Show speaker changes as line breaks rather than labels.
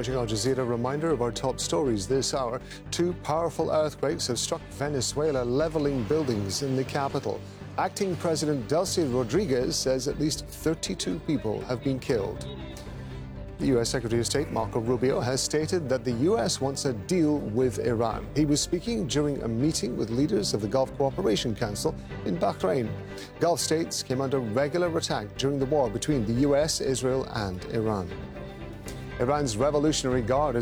watching Al Jazeera. Reminder of our top stories this hour. 2 powerful earthquakes have struck Venezuela, leveling buildings in the capital. Acting President Delcy Rodriguez says at least 32 people have been killed. The U.S. Secretary of State Marco Rubio has stated that the U.S. wants a deal with Iran. He was speaking during a meeting with leaders of the Gulf Cooperation Council in Bahrain. Gulf states came under regular attack during the war between the U.S., Israel and Iran. Iran's Revolutionary Guard